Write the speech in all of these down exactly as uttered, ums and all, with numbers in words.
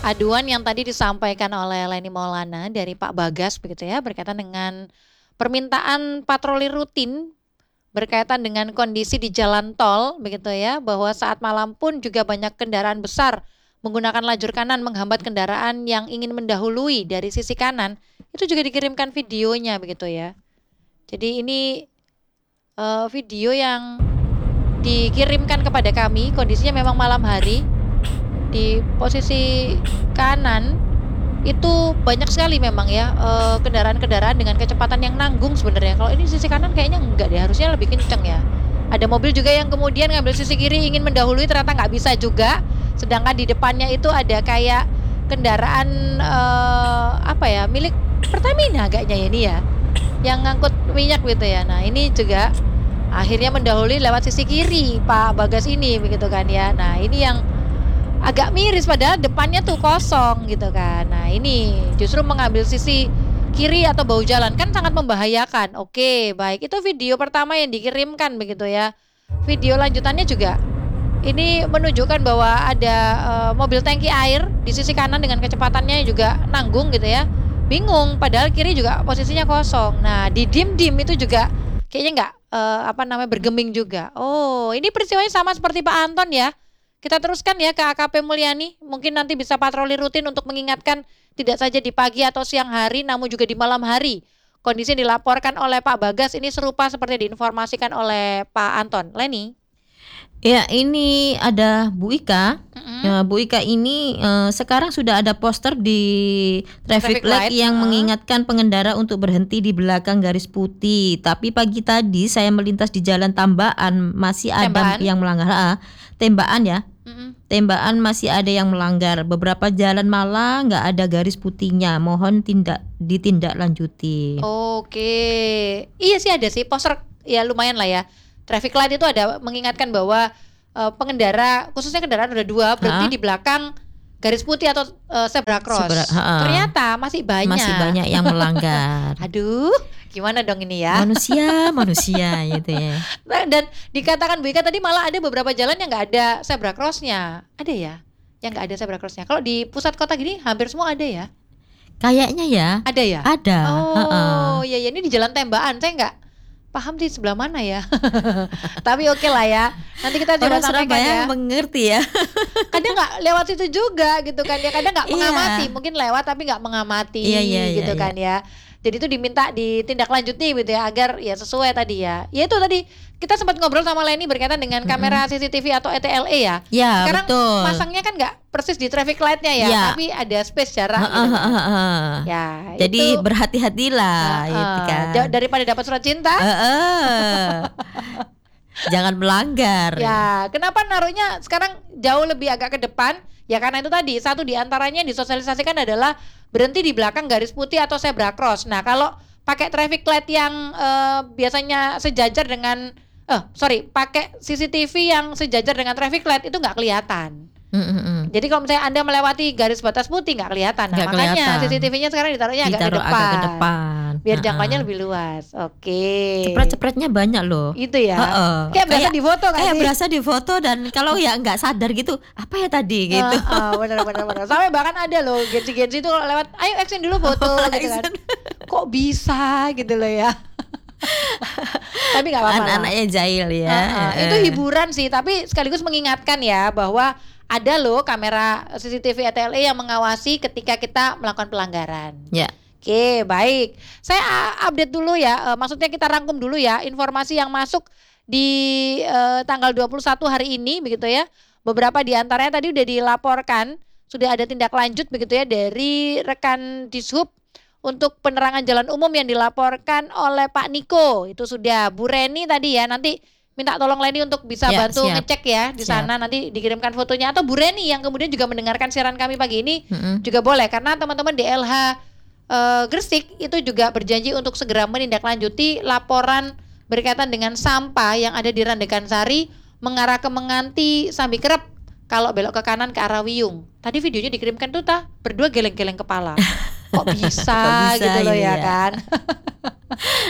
aduan yang tadi disampaikan oleh Leni Maulana dari Pak Bagas begitu ya, berkaitan dengan permintaan patroli rutin berkaitan dengan kondisi di jalan tol begitu ya, bahwa saat malam pun juga banyak kendaraan besar menggunakan lajur kanan menghambat kendaraan yang ingin mendahului dari sisi kanan. Itu juga dikirimkan videonya begitu ya. Jadi ini uh, video yang dikirimkan kepada kami, kondisinya memang malam hari. Di posisi kanan itu banyak sekali memang ya eh, kendaraan-kendaraan dengan kecepatan yang nanggung sebenarnya. Kalau ini sisi kanan kayaknya enggak deh, harusnya lebih kenceng ya. Ada mobil juga yang kemudian ngambil sisi kiri ingin mendahului, ternyata nggak bisa juga. Sedangkan di depannya itu ada kayak kendaraan eh, apa ya, milik Pertamina agaknya ya ini ya, yang ngangkut minyak gitu ya. Nah ini juga akhirnya mendahului lewat sisi kiri Pak Bagas ini begitu kan ya. Nah ini yang agak miris padahal depannya tuh kosong gitu kan. Nah ini justru mengambil sisi kiri atau bahu jalan kan sangat membahayakan. Oke baik, itu video pertama yang dikirimkan begitu ya. Video lanjutannya juga ini menunjukkan bahwa ada uh, mobil tangki air di sisi kanan dengan kecepatannya juga nanggung gitu ya. Bingung padahal kiri juga posisinya kosong. Nah di dim-dim itu juga kayaknya nggak uh, apa namanya bergeming juga. Oh ini peristiwanya sama seperti Pak Anton ya. Kita teruskan ya ke A K P Mulyani, mungkin nanti bisa patroli rutin untuk mengingatkan tidak saja di pagi atau siang hari namun juga di malam hari. Kondisi yang dilaporkan oleh Pak Bagas ini serupa seperti diinformasikan oleh Pak Anton. Leni? Ya ini ada Bu Ika. Mm-hmm. Ya, Bu Ika ini uh, sekarang sudah ada poster di traffic, Traffic light, light, yang uh. mengingatkan pengendara untuk berhenti di belakang garis putih. Tapi pagi tadi saya melintas di jalan Tambaan masih ada Tembaan? yang melanggar. Ah, Tembaan ya. Mm-hmm. Tembaan masih ada yang melanggar. Beberapa jalan malah nggak ada garis putihnya. Mohon tindak ditindaklanjuti. Oke, iya sih ada sih poster ya lumayan lah ya. Traffic light itu ada mengingatkan bahwa uh, pengendara khususnya kendaraan roda dua berhenti Ha? di belakang garis putih atau uh, zebra cross. Zebra, ha-ha. Ternyata masih banyak. Masih banyak yang melanggar. Aduh, gimana dong ini ya? Manusia, manusia gitu ya. Dan dikatakan Bu Ika tadi malah ada beberapa jalan yang nggak ada zebra crossnya. Ada ya? Yang nggak ada zebra crossnya. Kalau di pusat kota gini hampir semua ada ya? Kayaknya ya. Ada ya? Ada. Oh, iya ya, ini di Jalan Tembaan. Saya nggak paham di sebelah mana ya. Tapi oke lah ya. Nanti kita coba Orang sampaikan Surabaya ya. mengerti ya. Kadang nggak lewat situ juga gitu kan ya. Kadang nggak Iya. mengamati. Mungkin lewat tapi nggak mengamati Iya, iya, iya, gitu iya. kan ya. Jadi itu diminta ditindaklanjuti gitu ya agar ya sesuai tadi ya. Ya itu tadi kita sempat ngobrol sama Leni berkaitan dengan kamera C C T V atau E T L E ya. Ya, Sekarang betul. pasangnya kan nggak persis di traffic lightnya ya, Ya. tapi ada space jarak. Ha, Gitu ha, kan. ha, ha. Ya, Jadi itu, berhati-hatilah uh, gitu kan. ja- daripada dapat surat cinta. Uh, uh. Jangan melanggar. Ya, kenapa naruhnya sekarang jauh lebih agak ke depan? Ya karena itu tadi, satu di antaranya yang disosialisasikan adalah berhenti di belakang garis putih atau zebra cross. Nah, kalau pakai traffic light yang eh, biasanya sejajar dengan eh sorry, pakai C C T V yang sejajar dengan traffic light itu nggak kelihatan. Mm, mm, mm. Jadi kalau misalnya Anda melewati garis batas putih nggak kelihatan. Nah, Nggak makanya kelihatan. C C T V-nya sekarang ditaruhnya agak ke Ditaruh depan. agak ke depan. Biar Ha, ha. jangkauannya lebih luas. Oke. Cepret-cepretnya banyak loh. Itu ya. Heeh. Kayak berasa di foto kan Kayak sih? berasa di foto dan kalau ya nggak sadar gitu, apa ya tadi gitu. Uh, uh, bener bener bener. Sampai bahkan ada loh gensi-gensi itu kalau lewat, ayo action dulu foto Oh, gitu kan. action. Kok bisa gitu loh ya. Tapi nggak apa-apa lah. Anak-anaknya jahil ya. Uh, uh, itu hiburan sih, tapi sekaligus mengingatkan ya bahwa ada loh kamera C C T V E T L E yang mengawasi ketika kita melakukan pelanggaran. Ya. Oke, baik. Saya uh, update dulu ya. Uh, maksudnya kita rangkum dulu ya informasi yang masuk di uh, tanggal dua puluh satu hari ini begitu ya. Beberapa di antaranya tadi udah dilaporkan, sudah ada tindak lanjut begitu ya dari rekan Dishub untuk penerangan jalan umum yang dilaporkan oleh Pak Niko. Itu sudah Bu Reni tadi ya. Nanti minta tolong Leni untuk bisa Ya, bantu siap. ngecek ya di Siap. sana, nanti dikirimkan fotonya, atau Bu Reni yang kemudian juga mendengarkan siaran kami pagi ini Mm-mm. juga boleh, karena teman-teman D L H eh, Gresik itu juga berjanji untuk segera menindaklanjuti laporan berkaitan dengan sampah yang ada di Randegan Sari mengarah ke Menganti Sambi Kerep kalau belok ke kanan ke arah Wiyung. Tadi videonya dikirimkan tuh tah berdua geleng-geleng kepala. Kok bisa, Kok bisa gitu loh ini ya ya? kan.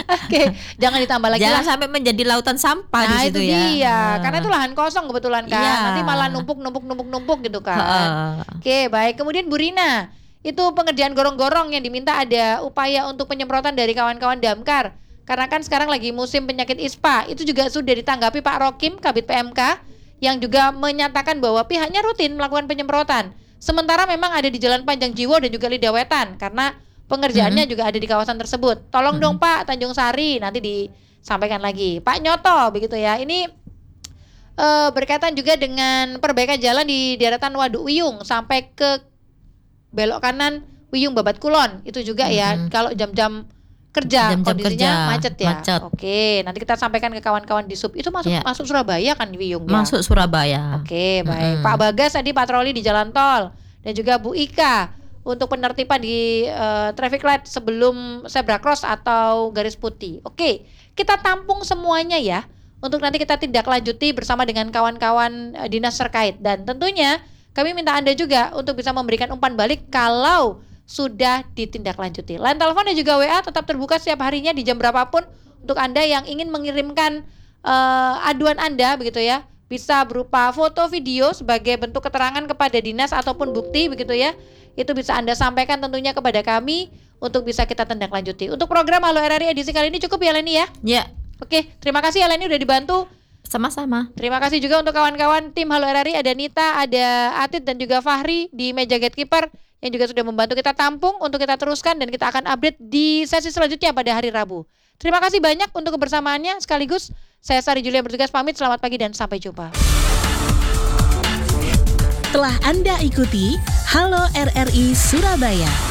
Oke, jangan ditambah lagi Jangan lah. sampai menjadi lautan sampah di Nah situ itu ya. dia, Heeh. karena itu lahan kosong kebetulan kan. Iya. Nanti malah numpuk-numpuk-numpuk-numpuk gitu kan. Heeh. Oke, baik. Kemudian Bu Rina, itu pengerjaan gorong-gorong yang diminta ada upaya untuk penyemprotan dari kawan-kawan Damkar. Karena kan sekarang lagi musim penyakit ispa. Itu juga sudah ditanggapi Pak Rokim, Kabid P M K, yang juga menyatakan bahwa pihaknya rutin melakukan penyemprotan. Sementara memang ada di Jalan Panjang Jiwo dan juga Lidah Wetan, karena pengerjaannya Mm-hmm. juga ada di kawasan tersebut. Tolong Mm-hmm. dong Pak, Tanjung Sari, nanti disampaikan lagi. Pak Nyoto, begitu ya. Ini uh, berkaitan juga dengan perbaikan jalan di deretan Waduk Wiyung sampai ke belok kanan Wiyung Babat Kulon. Itu juga ya, Mm-hmm. kalau jam-jam kerja Jam-jam kondisinya kerja, macet ya. macet. Oke, nanti kita sampaikan ke kawan-kawan di sub. Itu masuk Ya. masuk Surabaya kan Wiyung ya? Masuk Surabaya. Oke, baik. Mm-mm. Pak Bagas tadi patroli di jalan tol dan juga Bu Ika untuk penertiban di uh, traffic light sebelum zebra cross atau garis putih. Oke, kita tampung semuanya ya untuk nanti kita tindak lanjuti bersama dengan kawan-kawan uh, dinas terkait, dan tentunya kami minta Anda juga untuk bisa memberikan umpan balik kalau sudah ditindaklanjuti. Line telepon dan juga W A tetap terbuka setiap harinya di jam berapapun untuk Anda yang ingin mengirimkan uh, aduan Anda begitu ya. Bisa berupa foto, video sebagai bentuk keterangan kepada dinas ataupun bukti begitu ya. Itu bisa Anda sampaikan tentunya kepada kami untuk bisa kita tindak lanjuti. Untuk program Halo R R I edisi kali ini cukup ya Leni ya? Ya, Oke, terima kasih ya Leni udah dibantu. sama-sama. Terima kasih juga untuk kawan-kawan tim Halo R R I, ada Nita, ada Atit dan juga Fahri di meja gatekeeper yang juga sudah membantu kita tampung untuk kita teruskan, dan kita akan update di sesi selanjutnya pada hari Rabu. Terima kasih banyak untuk kebersamaannya. Sekaligus saya Sari Julia bertugas pamit, selamat pagi dan sampai jumpa. Telah Anda ikuti Halo R R I Surabaya.